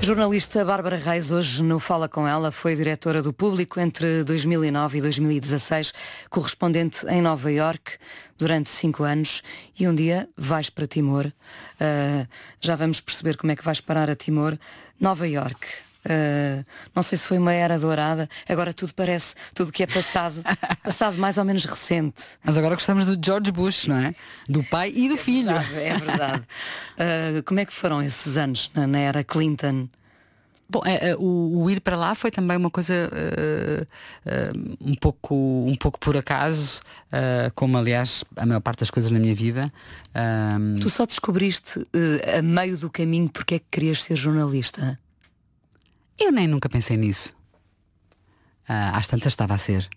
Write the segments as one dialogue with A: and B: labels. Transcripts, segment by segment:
A: Jornalista Bárbara Reis, hoje no Fala Com Ela, foi diretora do Público entre 2009 e 2016, correspondente em Nova Iorque durante 5 anos, e um dia vais para Timor. Já vamos perceber como é que vais parar a Timor. Nova Iorque. Não sei se foi uma era dourada. Agora tudo parece, tudo que é passado mais ou menos recente.
B: Mas agora gostamos do George Bush, não é? Do pai e do filho.
A: É verdade. Como é que foram esses anos na era Clinton?
B: Bom, o ir para lá foi também uma coisa um pouco por acaso, como aliás a maior parte das coisas na minha vida.
A: Tu só descobriste a meio do caminho porque é que querias ser jornalista?
B: Eu nem nunca pensei nisso. Às tantas estava a ser.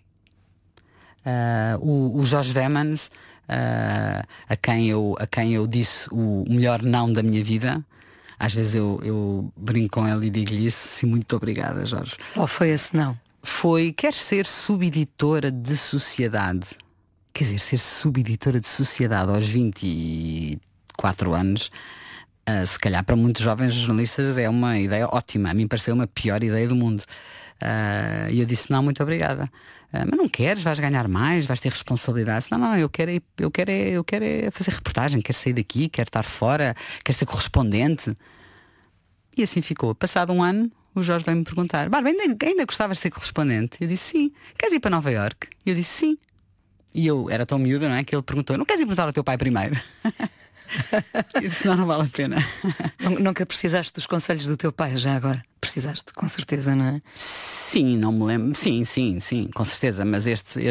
B: O Jorge Vemans, a quem eu disse o melhor não da minha vida, às vezes eu brinco com ele e digo-lhe isso. Sim, muito obrigada, Jorge.
A: Qual foi esse não?
B: Foi: queres ser subeditora de sociedade? Quer dizer, ser subeditora de sociedade aos 24 anos, se calhar para muitos jovens jornalistas é uma ideia ótima. A mim pareceu uma pior ideia do mundo. E eu disse: não, muito obrigada. Mas não queres? Vais ganhar mais? Vais ter responsabilidade? Não, eu quero é fazer reportagem, quero sair daqui, quero estar fora, quero ser correspondente. E assim ficou. Passado um ano, o Jorge veio-me perguntar: Bárbara, ainda gostavas de ser correspondente? Eu disse: sim. Queres ir para Nova Iorque? E eu disse: sim. E eu era tão miúda, não é? Que ele perguntou: não queres ir perguntar ao teu pai primeiro? Eu disse: não vale a pena.
A: Nunca precisaste dos conselhos do teu pai, já agora? Precisaste, com certeza, não é?
B: Sim, não me lembro. Sim, com certeza. Mas este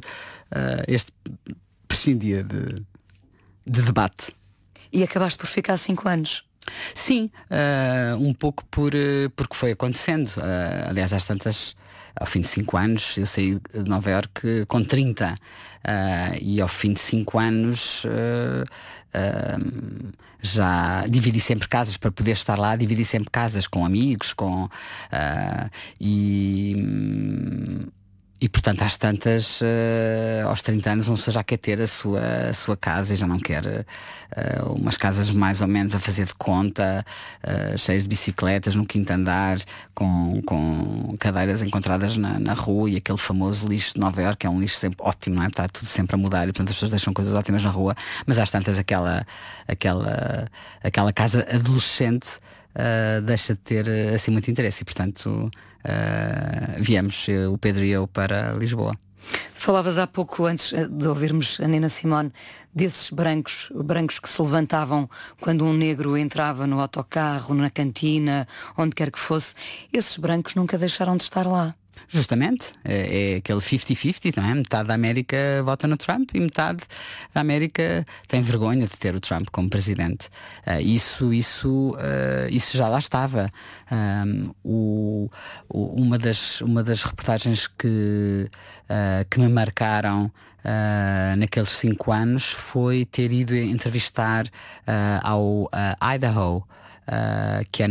B: prescindia de debate.
A: E acabaste por ficar 5 anos?
B: Sim, um pouco porque foi acontecendo. Aliás, às tantas, ao fim de 5 anos, eu saí de Nova Iorque com 30. E ao fim de 5 anos já dividi sempre casas para poder estar lá. Dividi sempre casas com amigos, e portanto, às tantas, aos 30 anos, uma pessoa já quer ter a sua casa e já não quer umas casas mais ou menos a fazer de conta, cheias de bicicletas no quinto andar, com cadeiras encontradas na rua, e aquele famoso lixo de Nova Iorque, é um lixo sempre ótimo, não é? Está tudo sempre a mudar e portanto as pessoas deixam coisas ótimas na rua, mas às tantas aquela casa adolescente deixa de ter assim muito interesse, e portanto viemos, o Pedro e eu, para Lisboa.
A: Falavas há pouco, antes de ouvirmos a Nina Simone, desses brancos que se levantavam quando um negro entrava no autocarro, na cantina, onde quer que fosse. Esses brancos nunca deixaram de estar lá.
B: Justamente, é aquele 50-50, não é? Metade da América vota no Trump e metade da América tem vergonha de ter o Trump como presidente. Isso já lá estava. Uma das reportagens que me marcaram naqueles 5 anos foi ter ido entrevistar ao Idaho, que é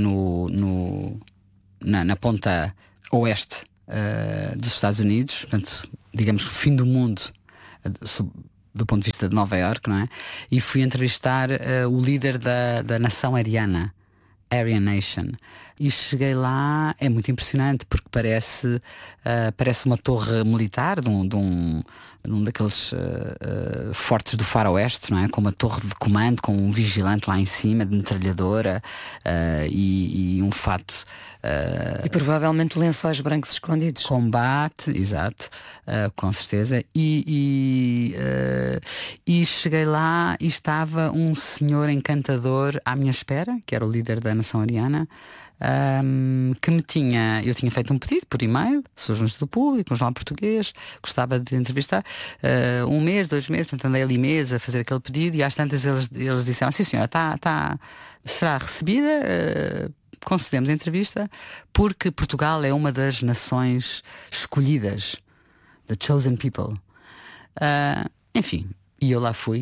B: na ponta oeste dos Estados Unidos, portanto, digamos, o fim do mundo do ponto de vista de Nova Iorque, não é? E fui entrevistar o líder da nação ariana, Aryan Nation, e cheguei lá. É muito impressionante porque parece uma torre militar de um daqueles fortes do faroeste, não é? Com uma torre de comando, com um vigilante lá em cima de metralhadora, e um fato.
A: E provavelmente lençóis brancos escondidos.
B: Combate, exato, com certeza. E cheguei lá e estava um senhor encantador à minha espera, que era o líder da nação ariana, que eu tinha feito um pedido por e-mail, sou jornalista do Público, um jornal português, gostava de entrevistar, 1 mês, 2 meses, portanto andei ali meses a fazer aquele pedido, e às tantas eles disseram: sim senhora, será recebida, concedemos a entrevista, porque Portugal é uma das nações escolhidas, the chosen people. Enfim, e eu lá fui.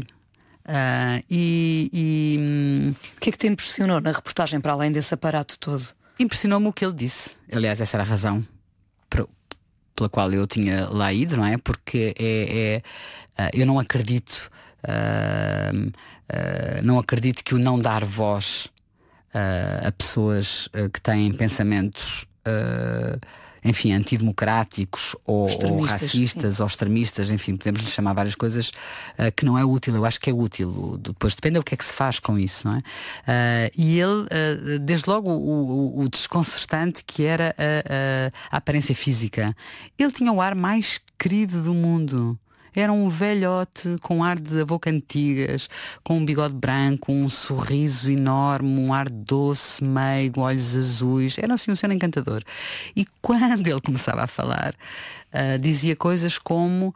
A: O que é que te impressionou na reportagem, para além desse aparato todo?
B: Impressionou-me o que ele disse. Aliás, essa era a razão pela qual eu tinha lá ido, não é? Porque eu não acredito que o não dar voz a pessoas que têm pensamentos enfim, antidemocráticos ou racistas, ou extremistas, enfim, podemos lhe chamar várias coisas, que não é útil. Eu acho que é útil. Depois depende do que é que se faz com isso, não é? E ele, desde logo, o desconcertante que era a aparência física. Ele tinha o ar mais querido do mundo. Era um velhote com ar de avô cantigas, com um bigode branco, um sorriso enorme, um ar doce, meigo, olhos azuis. Era assim um ser encantador. E quando ele começava a falar, dizia coisas como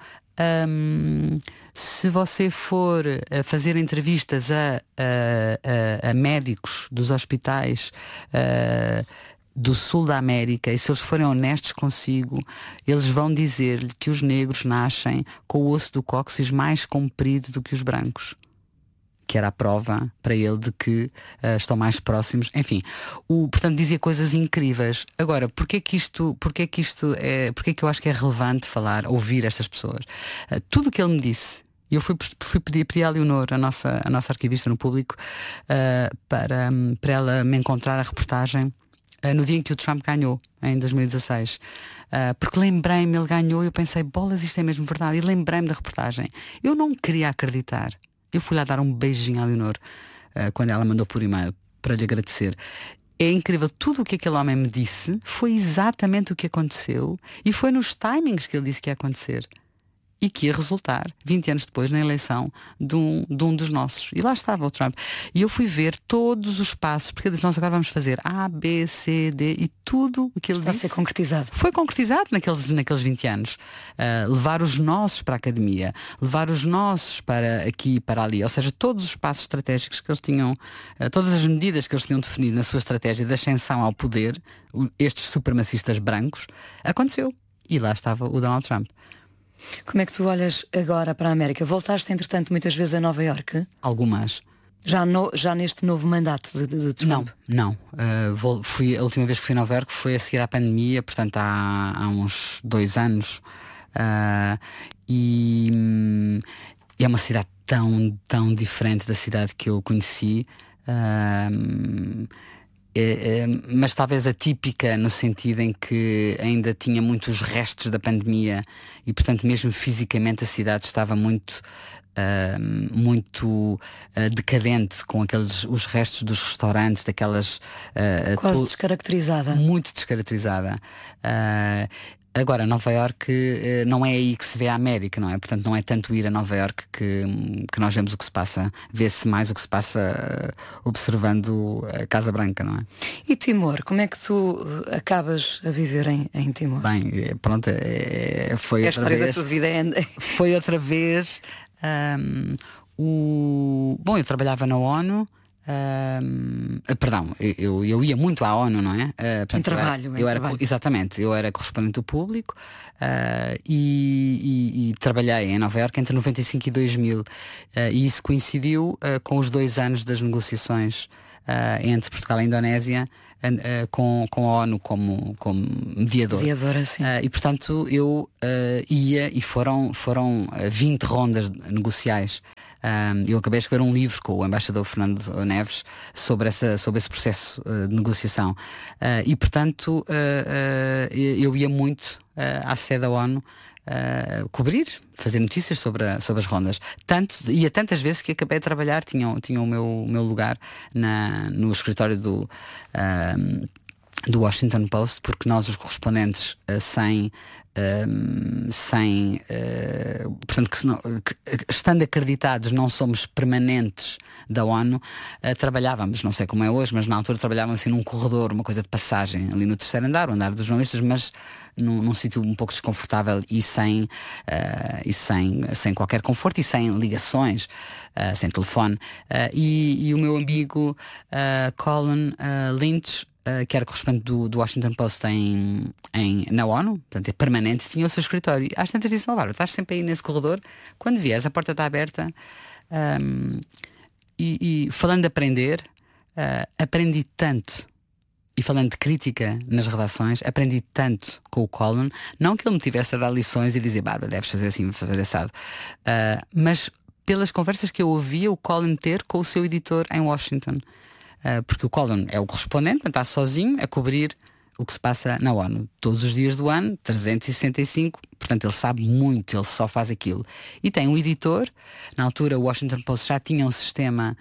B: se você for fazer entrevistas a médicos dos hospitais do sul da América, e se eles forem honestos consigo, eles vão dizer-lhe que os negros nascem com o osso do cóccix mais comprido do que os brancos, que era a prova para ele de que estão mais próximos. Enfim, portanto dizia coisas incríveis. Agora, porquê que eu acho que é relevante ouvir estas pessoas? Tudo o que ele me disse, eu fui pedir a Leonor, a nossa arquivista no Público, para ela me encontrar a reportagem no dia em que o Trump ganhou, em 2016. Porque lembrei-me, ele ganhou, e eu pensei, bolas, isto é mesmo verdade. E lembrei-me da reportagem. Eu não queria acreditar. Eu fui lá dar um beijinho à Leonor, quando ela mandou por e-mail para lhe agradecer. É incrível, tudo o que aquele homem me disse foi exatamente o que aconteceu, e foi nos timings que ele disse que ia acontecer. E que ia resultar, 20 anos depois, na eleição de um dos nossos. E lá estava o Trump. E eu fui ver todos os passos, porque ele disse, nós agora vamos fazer A, B, C, D, e tudo o que ele disse...
A: Está a ser concretizado.
B: Foi concretizado naqueles 20 anos. Levar os nossos para a academia, levar os nossos para aqui e para ali. Ou seja, todos os passos estratégicos que eles tinham, todas as medidas que eles tinham definido na sua estratégia de ascensão ao poder, estes supremacistas brancos, aconteceu. E lá estava o Donald Trump.
A: Como é que tu olhas agora para a América? Voltaste, entretanto, muitas vezes a Nova Iorque?
B: Algumas.
A: Já neste novo mandato de Trump?
B: Não. A última vez que fui a Nova Iorque foi a seguir à pandemia, portanto há uns 2 anos. E é uma cidade tão diferente da cidade que eu conheci. Mas talvez atípica no sentido em que ainda tinha muitos restos da pandemia e, portanto, mesmo fisicamente a cidade estava muito decadente, com os restos dos restaurantes, daquelas
A: quase descaracterizada.
B: Muito descaracterizada. Agora, Nova Iorque não é aí que se vê a América, não é? Portanto, não é tanto ir a Nova Iorque que nós vemos o que se passa. Vê-se mais o que se passa observando a Casa Branca, não é?
A: E Timor, como é que tu acabas a viver em Timor?
B: Bem, pronto, foi outra vez.
A: Da tua vida
B: Foi outra vez. Bom, eu trabalhava na ONU. Perdão, eu ia muito à ONU, não é?
A: Em trabalho.
B: Exatamente, eu era correspondente do Público e trabalhei em Nova Iorque entre 95 e 2000 e isso coincidiu com os 2 anos das negociações entre Portugal e a Indonésia com a ONU como mediador.
A: Mediadora, sim.
B: E portanto eu ia, e foram 20 rondas negociais. Eu acabei de escrever um livro com o embaixador Fernando Neves sobre esse processo de negociação. E portanto eu ia muito à sede da ONU cobrir, fazer notícias sobre as rondas. Ia tantas vezes que acabei de trabalhar, tinha o meu lugar no escritório do Washington Post, porque nós, os correspondentes, portanto, estando acreditados, não somos permanentes da ONU, trabalhávamos, não sei como é hoje, mas na altura trabalhávamos assim num corredor, uma coisa de passagem, ali no 3º andar, o andar dos jornalistas, mas num sítio um pouco desconfortável e sem qualquer conforto e sem ligações, sem telefone. E o meu amigo Colin Lynch, que era correspondente do Washington Post na ONU, portanto é permanente, tinha o seu escritório. Às tantas disse-me, Bárbara, estás sempre aí nesse corredor, quando vieres a porta está aberta. E falando de aprender, aprendi tanto, e falando de crítica nas redações, aprendi tanto com o Colin, não que ele me tivesse a dar lições e dizer, Bárbara, deves fazer assim, fazer assado, mas pelas conversas que eu ouvia o Colin ter com o seu editor em Washington. porque o Colin é o correspondente, está sozinho a cobrir o que se passa na ONU. Todos os dias do ano, 365, portanto ele sabe muito, ele só faz aquilo. E tem um editor, na altura o Washington Post já tinha um sistema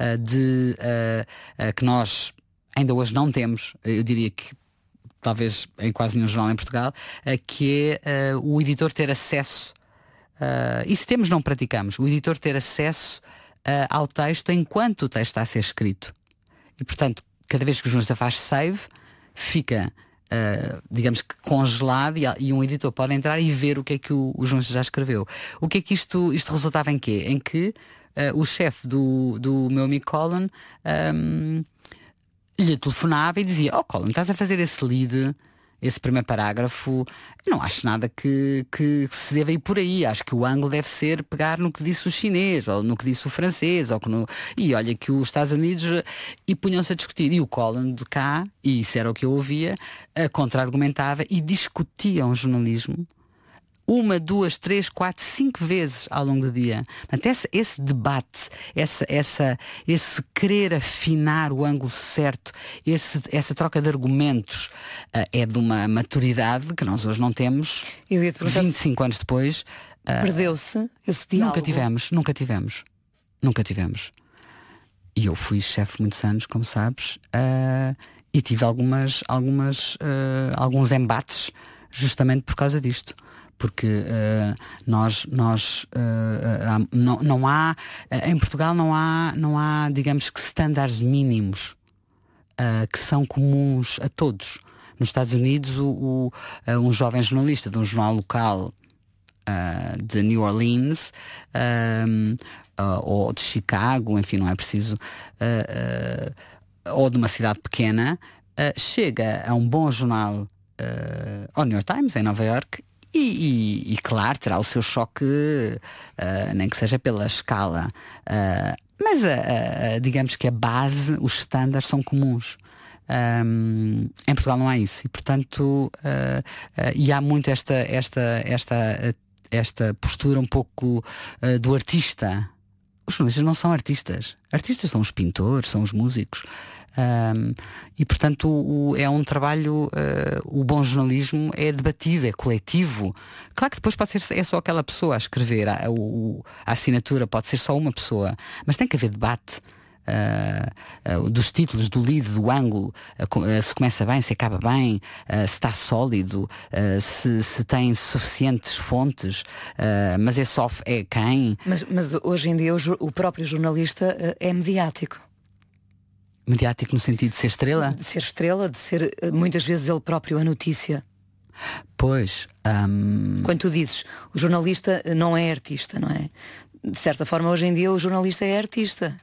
B: que nós ainda hoje não temos, eu diria que talvez em quase nenhum jornal em Portugal, que é o editor ter acesso, e se temos não praticamos, o editor ter acesso ao texto enquanto o texto está a ser escrito. E portanto, cada vez que o jornalista faz save, fica, digamos que congelado e um editor pode entrar e ver o que é que o jornalista já escreveu. O que é que isto resultava em quê? Em que o chefe do meu amigo Colin lhe telefonava e dizia: Colin, estás a fazer esse lead, esse primeiro parágrafo, não acho nada que se deva ir por aí. Acho que o ângulo deve ser pegar no que disse o chinês, ou no que disse o francês, e olha que os Estados Unidos, e punham-se a discutir. E o Colin de cá, e isso era o que eu ouvia, contra-argumentava e discutiam o jornalismo 1, 2, 3, 4, 5 vezes ao longo do dia. Portanto, esse debate, esse querer afinar o ângulo certo, essa troca de argumentos, é de uma maturidade que nós hoje não temos.
A: Eu ia te perguntar
B: 25 anos depois.
A: Perdeu-se esse diálogo?
B: Nunca tivemos. E eu fui chefe muitos anos, como sabes, e tive alguns embates justamente por causa disto. Porque não há, em Portugal não há, digamos que, estándares mínimos que são comuns a todos. Nos Estados Unidos, um jovem jornalista de um jornal local de New Orleans ou de Chicago, enfim, não é preciso, ou de uma cidade pequena, chega a um bom jornal, ao New York Times, em Nova York, e claro, terá o seu choque, nem que seja pela escala, mas digamos que a base, os estándares são comuns. Em Portugal não há isso, e portanto e há muito esta postura um pouco do artista. Os jornalistas não são artistas. Artistas são os pintores, são os músicos. E portanto é um trabalho, o bom jornalismo é debatido, é coletivo. Claro que depois pode ser só aquela pessoa a escrever, a assinatura pode ser só uma pessoa, mas tem que haver debate. Dos títulos, do lead, do ângulo, se começa bem, se acaba bem, se está sólido, se tem suficientes fontes, mas é quem.
A: Mas hoje em dia o próprio jornalista é mediático.
B: Mediático no sentido de ser estrela?
A: De ser estrela, de ser muitas vezes ele próprio a notícia.
B: Pois.
A: Quando tu dizes o jornalista não é artista, não é? De certa forma, hoje em dia o jornalista é artista.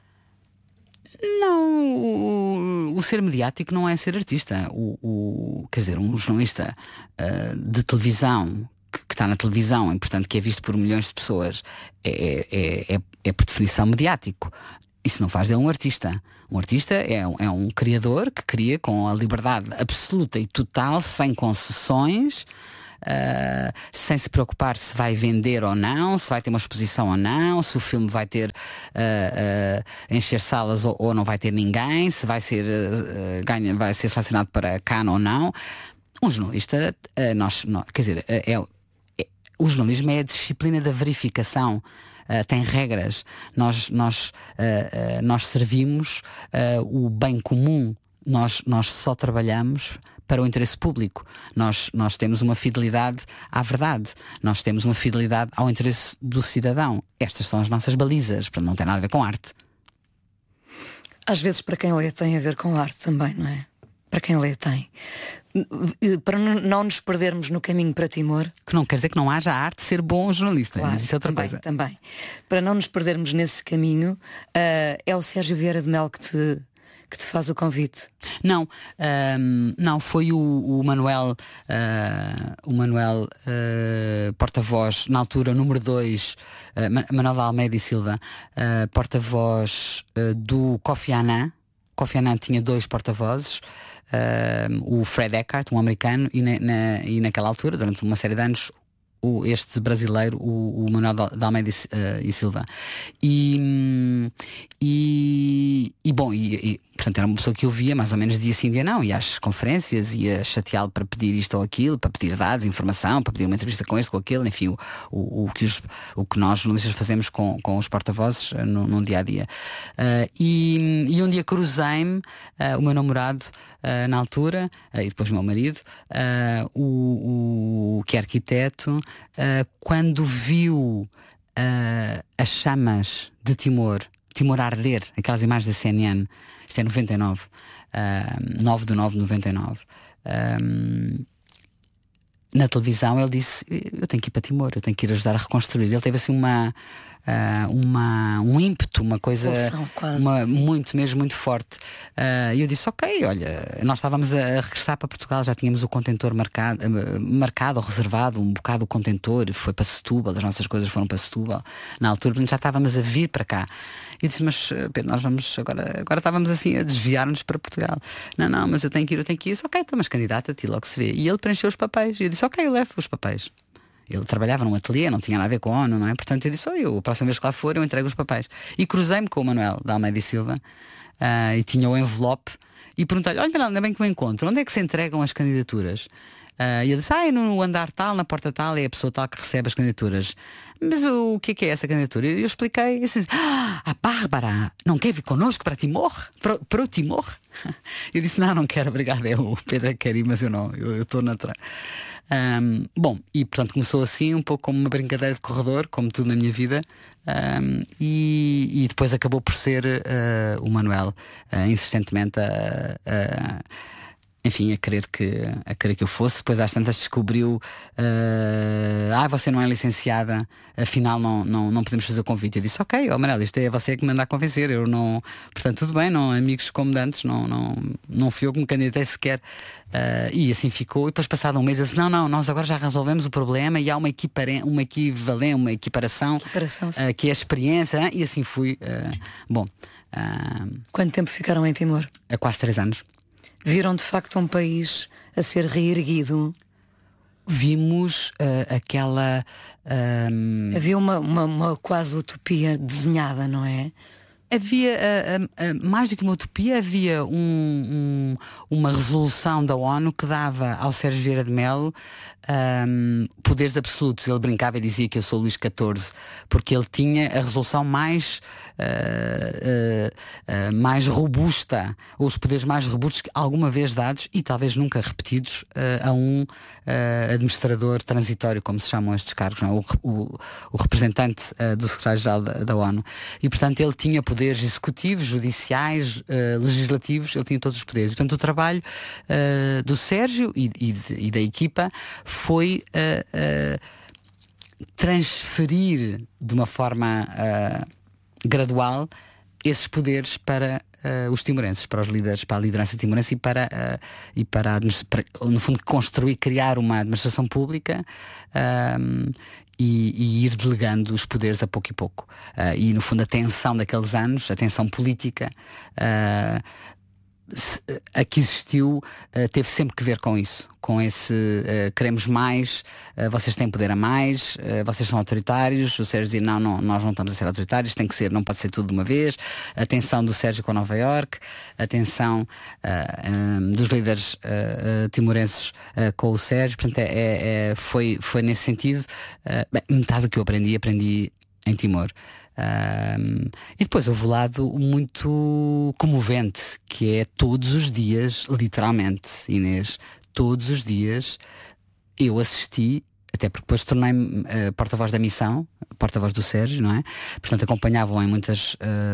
B: Não, o ser mediático não é ser artista. Quer dizer, um jornalista de televisão que está na televisão e portanto que é visto por milhões de pessoas é por definição mediático. Isso não faz dele um artista. Um artista é um criador que cria com a liberdade absoluta e total, sem concessões, sem se preocupar se vai vender ou não, se vai ter uma exposição ou não, se o filme vai ter encher salas ou não vai ter ninguém, se vai ser vai ser selecionado para Cannes ou não. Um jornalista, quer dizer, o jornalismo é a disciplina da verificação. Tem regras. Nós servimos o bem comum. Nós só trabalhamos para o interesse público. Nós temos uma fidelidade à verdade. Nós temos uma fidelidade ao interesse do cidadão. Estas são as nossas balizas, portanto não tem nada a ver com arte.
A: Às vezes para quem lê tem a ver com arte também, não é? Para quem lê tem. Para não nos perdermos no caminho para Timor.
B: Que não quer dizer que não haja arte de ser bom jornalista,
A: claro,
B: mas isso é outra coisa.
A: Também. Para não nos perdermos nesse caminho, é o Sérgio Vieira de Mel que te faz o convite.
B: Não, foi o Manuel, porta-voz, na altura número 2, Manuel de Almeida e Silva, porta-voz do Kofi Annan. Kofi Annan tinha 2 porta-vozes, o Fred Eckhart, um americano, e naquela altura, durante uma série de anos, este brasileiro, o Manuel de Almeida e Silva. portanto era uma pessoa que eu via mais ou menos dia sim, dia não, ia às conferências, ia chateá-lo para pedir isto ou aquilo, para pedir dados, informação, para pedir uma entrevista com este, com aquele, enfim, o que nós jornalistas fazemos com os porta-vozes num dia a dia. E um dia cruzei-me, o meu namorado na altura, e depois o meu marido, o que é arquiteto, quando viu as chamas de Timor a arder, aquelas imagens da CNN, isto é 99, 9/9/99, na televisão, ele disse, eu tenho que ir para Timor, eu tenho que ir ajudar a reconstruir. Ele teve assim um ímpeto, uma coisa muito mesmo, muito forte. E eu disse, ok, olha, nós estávamos a regressar para Portugal, já tínhamos o contentor marcado ou reservado, um bocado o contentor, foi para Setúbal, as nossas coisas foram para Setúbal na altura, portanto já estávamos a vir para cá. E eu disse, mas Pedro, nós vamos agora estávamos assim a desviar-nos para Portugal. Não, mas eu tenho que ir. Disse, ok, então, mas candidata-te, logo se vê. E ele preencheu os papéis, e eu disse, ok, eu levo os papéis. Ele trabalhava num ateliê, não tinha nada a ver com a ONU, não é? Portanto eu disse, a próxima vez que lá for eu entrego os papéis. E cruzei-me com o Manuel da Almeida e Silva, e tinha o envelope, e perguntei-lhe, olha, ainda bem que me encontro, onde é que se entregam as candidaturas? E ele disse, é no andar tal, na porta tal, é a pessoa tal que recebe as candidaturas. Mas o que é essa candidatura? E eu expliquei, e disse, a Bárbara não quer vir connosco para Timor? Para o Timor? Eu disse, não quero, obrigado, é o Pedro quer ir, mas eu não, eu estou na bom, e portanto começou assim um pouco como uma brincadeira de corredor, como tudo na minha vida, e depois acabou por ser o Manuel insistentemente enfim, a querer que eu fosse. Depois às tantas descobriu, você não é licenciada, afinal não podemos fazer o convite. Eu disse, ok, Manuel, isto é você que me anda a convencer, eu não, portanto tudo bem, não, amigos como dantes, não fui eu que me candidatei sequer. E assim ficou, e depois passado um mês eu disse, não, nós agora já resolvemos o problema e há uma equiparação que é a experiência, e assim fui.
A: Quanto tempo ficaram em Timor?
B: Há quase 3 anos.
A: Viram de facto um país a ser reerguido?
B: Vimos aquela...
A: Havia uma quase utopia desenhada, não é?
B: Havia, mais do que uma utopia, havia uma resolução da ONU que dava ao Sérgio Vieira de Mello poderes absolutos. Ele brincava e dizia que eu sou Luís XIV, porque ele tinha a resolução mais robusta, ou os poderes mais robustos alguma vez dados, e talvez nunca repetidos, a um administrador transitório, como se chamam estes cargos, não é? O representante do secretário-geral da ONU. E portanto ele tinha poderes executivos, judiciais, legislativos, ele tinha todos os poderes. E, portanto, o trabalho do Sérgio e da equipa foi transferir de uma forma gradual esses poderes para os timorenses, para os líderes, para a liderança timorense, e para no fundo criar uma administração pública e ir delegando os poderes a pouco e pouco. E no fundo a tensão daqueles anos, a tensão política a que existiu, teve sempre que ver com isso, com esse queremos mais, vocês têm poder a mais, vocês são autoritários. O Sérgio dizia, não, nós não estamos a ser autoritários, tem que ser, não pode ser tudo de uma vez. A tensão do Sérgio com Nova Iorque, a tensão dos líderes timorenses com o Sérgio. Portanto, foi nesse sentido. Metade do que eu aprendi em Timor. E depois houve o lado muito comovente, que é todos os dias, literalmente, Inês, todos os dias eu assisti, até porque depois tornei-me porta-voz da missão, porta-voz do Sérgio, não é? Portanto, acompanhavam em muitas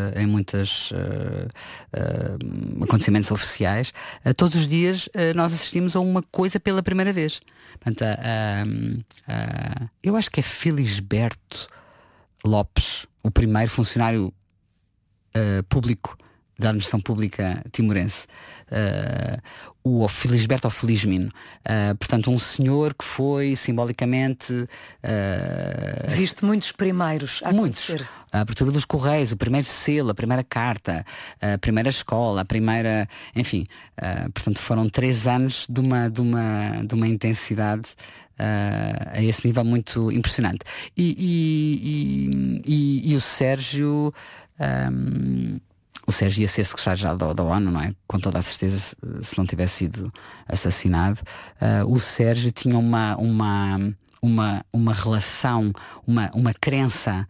B: acontecimentos oficiais. Todos os dias nós assistimos a uma coisa pela primeira vez. Portanto, eu acho que é Felisberto Lopes, o primeiro funcionário público da administração pública timorense, o Felisberto Felismino, portanto um senhor que foi simbolicamente
A: visto muitos primeiros a acontecer.
B: A abertura dos Correios, o primeiro selo, a primeira carta, a primeira escola, a primeira, enfim, portanto foram 3 anos de uma intensidade a esse nível muito impressionante. E o Sérgio o Sérgio ia ser secretário-geral da ONU, não é? Com toda a certeza, se não tivesse sido assassinado. O Sérgio tinha uma relação, uma crença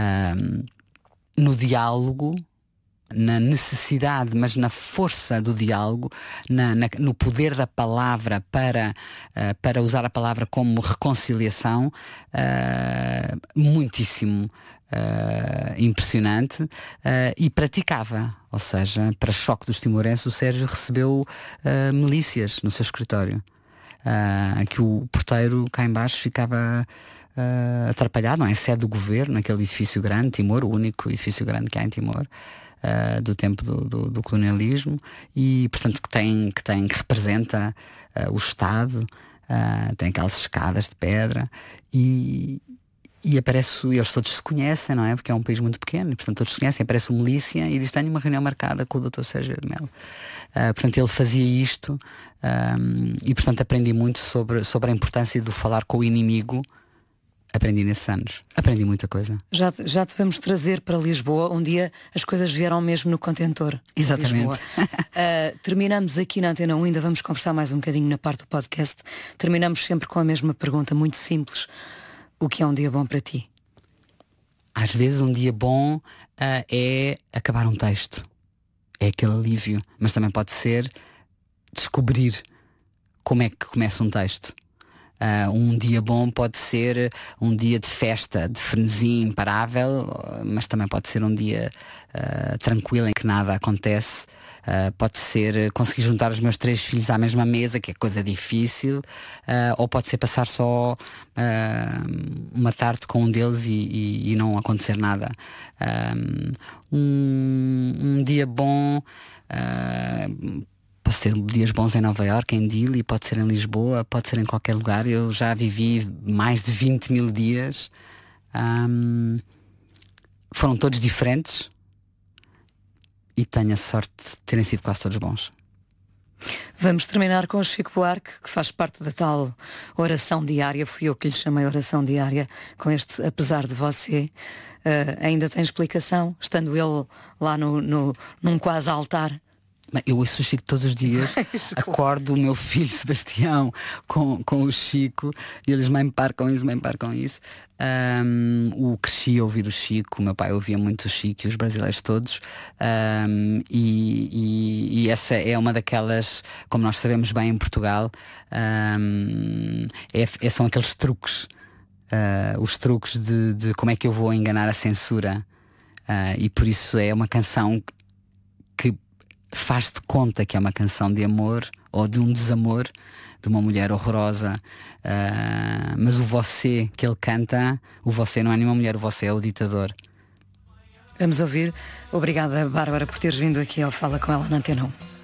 B: no diálogo, na necessidade, mas na força do diálogo, no poder da palavra para usar a palavra como reconciliação, muitíssimo impressionante, e praticava. Ou seja, para choque dos timorenses, o Sérgio recebeu milícias no seu escritório, que o porteiro cá em baixo ficava atrapalhado, não é? Sede do governo, naquele edifício grande, Timor, o único edifício grande que há em Timor, do tempo do colonialismo, e portanto que representa o Estado, tem aquelas escadas de pedra, e aparece, eles todos se conhecem, não é? Porque é um país muito pequeno, e portanto todos se conhecem, aparece uma milícia e diz: tenho uma reunião marcada com o Dr. Sérgio de Melo. Portanto ele fazia isto, e portanto aprendi muito sobre a importância de falar com o inimigo. Aprendi nesses anos, aprendi muita coisa.
A: Já te vamos trazer para Lisboa. Um dia as coisas vieram mesmo no contentor.
B: Exatamente.
A: Terminamos aqui na Antena 1, ainda vamos conversar mais um bocadinho na parte do podcast. Terminamos sempre com a mesma pergunta, muito simples: o que é um dia bom para ti?
B: Às vezes um dia bom é acabar um texto, é aquele alívio, mas também pode ser descobrir como é que começa um texto. Um dia bom pode ser um dia de festa, de frenesi imparável, mas também pode ser um dia tranquilo, em que nada acontece. Pode ser conseguir juntar os meus 3 filhos à mesma mesa, que é coisa difícil, ou pode ser passar só uma tarde com um deles e não acontecer nada. Um dia bom pode ser dias bons em Nova Iorque, em Dili, pode ser em Lisboa, pode ser em qualquer lugar. Eu já vivi mais de 20 mil dias. Foram todos diferentes e tenho a sorte de terem sido quase todos bons.
A: Vamos terminar com o Chico Buarque, que faz parte da tal oração diária. Fui eu que lhe chamei oração diária, com este apesar de você. Ainda tem explicação, estando ele lá num quase altar?
B: Eu ouço o Chico todos os dias. Acordo o meu filho Sebastião com o Chico, e eles mãe parcam isso. Cresci a ouvir o Chico, o meu pai ouvia muito o Chico e os brasileiros todos, e essa é uma daquelas, como nós sabemos bem em Portugal, são aqueles truques, os truques de como é que eu vou enganar a censura, e por isso é uma canção que faz de conta que é uma canção de amor ou de um desamor de uma mulher horrorosa, mas o você que ele canta, o você não é nenhuma mulher, o você é o ditador.
A: Vamos ouvir. Obrigada, Bárbara, por teres vindo aqui ao Fala Com Ela na Antena 1.